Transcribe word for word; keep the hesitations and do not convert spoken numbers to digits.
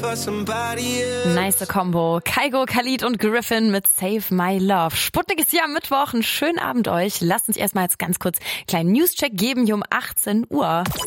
Nice Combo. Kygo, Khalid und Griffin mit Save My Love. Sputnik ist hier am Mittwoch. Einen schönen Abend euch. Lasst uns erstmal jetzt ganz kurz einen kleinen Newscheck geben hier um achtzehn Uhr.